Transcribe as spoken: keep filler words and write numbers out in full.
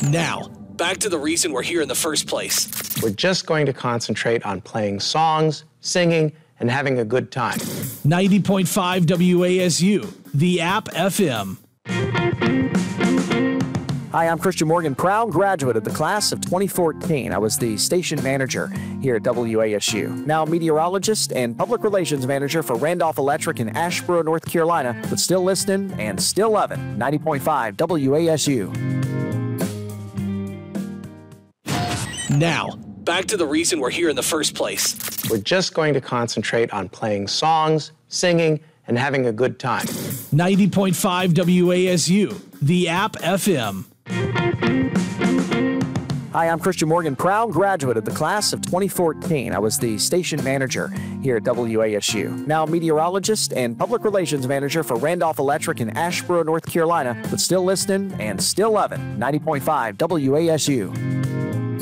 Now, back to the reason we're here in the first place. We're just going to concentrate on playing songs, singing, and having a good time. ninety point five W A S U, the app F M. Hi, I'm Christian Morgan, proud graduate of the class of twenty fourteen. I was the station manager here at W A S U. Now meteorologist and public relations manager for Randolph Electric in Asheboro, North Carolina, but still listening and still loving ninety point five W A S U. Now, back to the reason we're here in the first place. We're just going to concentrate on playing songs, singing, and having a good time. ninety point five W A S U, the app F M. Hi, I'm Christian Morgan, proud graduate of the class of twenty fourteen. I was the station manager here at W A S U. Now meteorologist and public relations manager for Randolph Electric in Asheboro, North Carolina, but still listening and still loving ninety point five W A S U.